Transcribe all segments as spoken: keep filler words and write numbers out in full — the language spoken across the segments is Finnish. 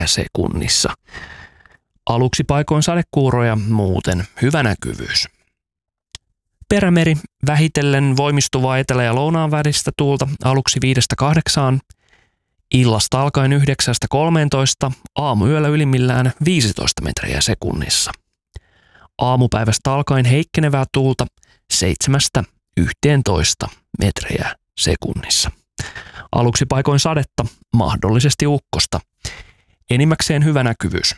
sekunnissa. Aluksi paikoin sadekuuroja, muuten hyvä näkyvyys. Perämeri vähitellen voimistuvaa etelä- ja lounaan välistä tuulta aluksi viidestä kahdeksaan, illasta alkaen yhdeksästä kolmeentoista, aamuyöllä ylimmillään viisitoista metriä sekunnissa. Aamupäivästä alkaen heikkenevää tuulta seitsemästä yhteentoista metriä sekunnissa. Aluksi paikoin sadetta, mahdollisesti ukkosta. Enimmäkseen hyvä näkyvyys.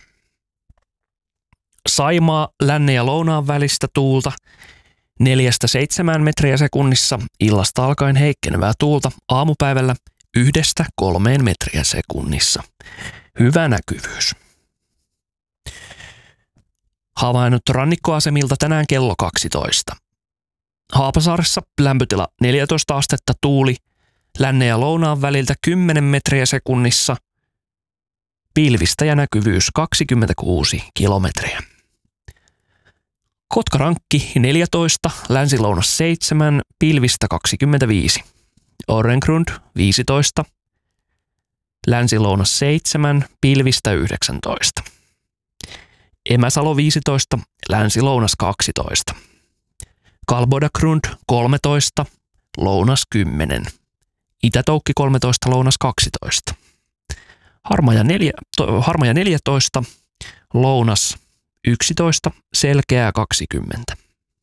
Saimaa lännen ja lounaan välistä tuulta neljästä seitsemään metriä sekunnissa, illasta alkaen heikkenevää tuulta aamupäivällä yhdestä kolmeen metriä sekunnissa. Hyvä näkyvyys. Havainnot rannikkoasemilta tänään kello kaksitoista. Haapasaaressa lämpötila neljätoista astetta, tuuli lännen ja lounaan väliltä kymmenen metriä sekunnissa. Pilvistä ja näkyvyys kaksikymmentäkuusi kilometriä. Kotkarankki neljätoista, länsi-lounas seitsemän, pilvistä kaksikymmentäviisi. Orrengrund viisitoista, länsi-lounas seitsemän, pilvistä yhdeksäntoista. Emäsalo viisitoista, länsi-lounas kaksitoista. Kalbodagrund kolmetoista, lounas kymmenen. Itätoukki kolmetoista, lounas kaksitoista. Harmaja, neljä, to, Harmaja neljätoista, lounas yksitoista, selkeää kaksikymmentä.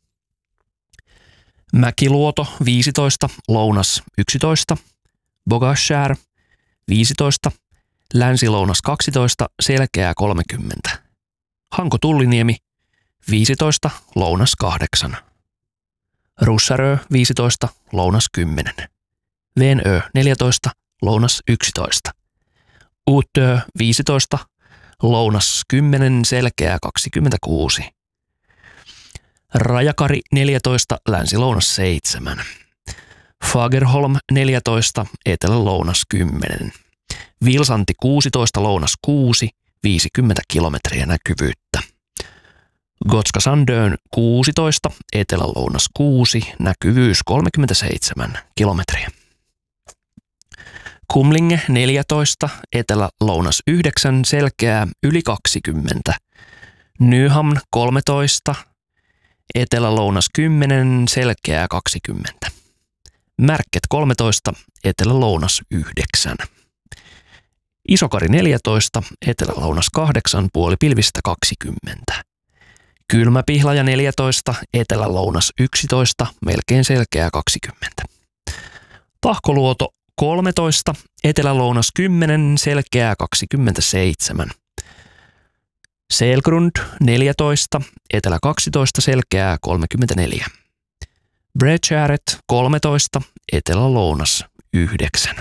Mäkiluoto viisitoista, lounas yksitoista. Bogashär viisitoista, länsi-lounas kaksitoista, selkeää kolmekymmentä. Hanko-Tulliniemi viisitoista, lounas kahdeksan. Russarö viisitoista, lounas kymmenen. Venö neljätoista, lounas yksitoista. Uutö viisitoista, lounas kymmenen, selkeää kaksikymmentäkuusi. Rajakari neljätoista, länsi-lounas seitsemän. Fagerholm neljätoista, etelä-lounas kymmenen. Vilsanti kuusitoista, lounas kuusi, viisikymmentä kilometriä näkyvyyttä. Gotska Sandön kuusitoista, etelä-lounas kuusi, näkyvyys kolmekymmentäseitsemän kilometriä. Kumlinge neljätoista, etelä-lounas yhdeksän, selkeää yli kaksikymmentä. Nyhamn kolmetoista, etelä-lounas kymmenen, selkeää kaksikymmentä. Märket kolmetoista, etelä-lounas yhdeksän. Isokari neljätoista, etelä-lounas kahdeksan, puoli pilvistä kaksikymmentä. Kylmäpihlaja neljätoista, etelä-lounas yksitoista, melkein selkeää kaksikymmentä. Tahkoluoto kolmetoista, etelä-lounas kymmenen, selkeää kaksikymmentäseitsemän. Selgrund neljätoista, etelä kaksitoista, selkeää kolmekymmentäneljä. Bredgäret kolmetoista, etelä-lounas yhdeksän.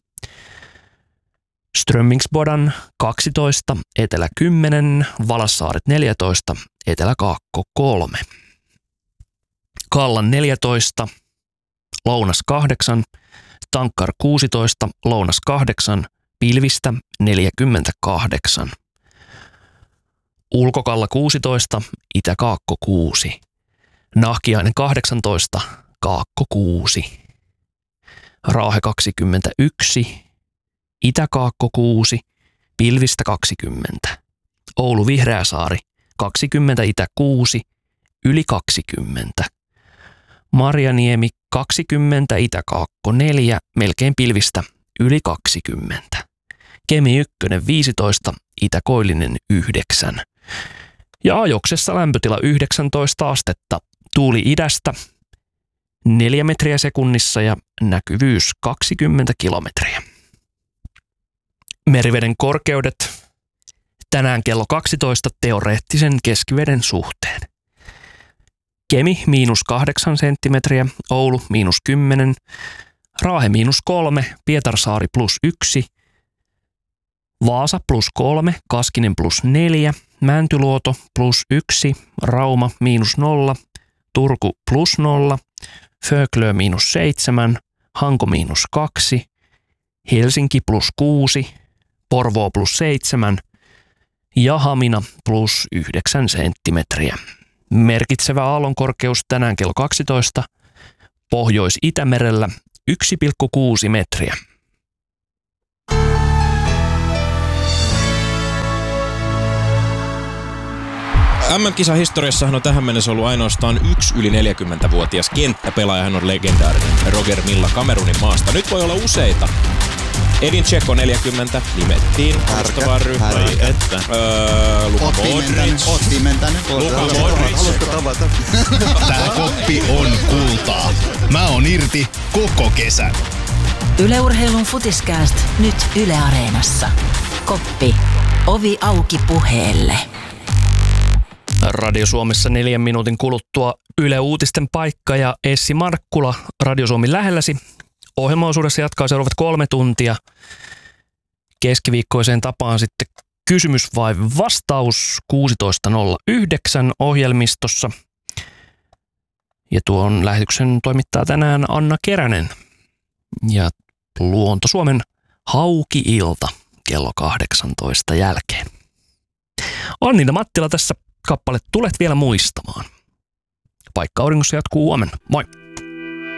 Strömmingsbodan kaksitoista, etelä kymmenen, Valassaaret neljätoista, etelä-kaakko kolme. Kallan neljätoista, lounas kahdeksan, Tankkar kuusitoista, lounas kahdeksan, pilvistä neljäkymmentäkahdeksan. Ulkokalla kuusitoista, itä-kaakko kuusi. Nahkiainen kahdeksantoista, kaakko kuusi. Raahe kaksikymmentäyksi, itä-kaakko kuusi, pilvistä kaksikymmentä. Oulu Vihreäsaari kaksikymmentä, itä kuusi, yli kaksikymmentä. Marjaniemi kaksikymmentä, itä-kaakko neljä, melkein pilvistä yli kaksikymmentä. Kemi ykkönen viisitoista, itä-koillinen yhdeksän. Ja Ajoksessa lämpötila yhdeksäntoista astetta, tuuli idästä neljä metriä sekunnissa ja näkyvyys kaksikymmentä kilometriä. Meriveden korkeudet tänään kello kaksitoista teoreettisen keskiveden suhteen. Kemi miinus kahdeksan senttimetriä, Oulu miinus kymmenen, Raahe miinus kolme, Pietarsaari plus yksi, Vaasa plus kolme, Kaskinen plus neljä, Mäntyluoto plus yksi, Rauma miinus nolla, Turku plus nolla, Föglö miinus seitsemän, Hanko miinus kaksi, Helsinki plus kuusi, Porvoo plus seitsemän ja Hamina plus yhdeksän senttimetriä. Merkitsevä aallonkorkeus tänään kello kaksitoista, Pohjois-Itämerellä yksi pilkku kuusi metriä. M M-kisahistoriassahan on tähän mennessä ollut ainoastaan yksi yli neljäkymmentävuotias kenttäpelaaja. Hän on legendaarinen Roger Milla Kamerunin maasta. Nyt voi olla useita. Edin Dzeko neljäkymmentä nimettiin alustavaan ryhmään. Että. Öö, Luka Modric. Oot pimentänyt. Luka Modric. Haluatko tavata? Tää koppi on kultaa. Mä oon irti koko kesän. Yle Urheilun Futiskääst nyt Yle Areenassa. Koppi. Ovi auki puheelle. Radio Suomessa neljän minuutin kuluttua Yle Uutisten paikka ja Essi Markkula Radio Suomi lähelläsi. Ohjelmaosuudessa jatkaa seuraavat kolme tuntia. Keskiviikkoiseen tapaan sitten kysymys vai vastaus kuusitoista nolla yhdeksän ohjelmistossa. Ja tuon lähetyksen toimittaa tänään Anna Keränen. Ja Luonto Suomen Hauki-ilta kello kahdeksantoista jälkeen. Annina Mattila tässä kappale Tulet vielä muistamaan. Paikka auringossa jatkuu huomenna. Moi!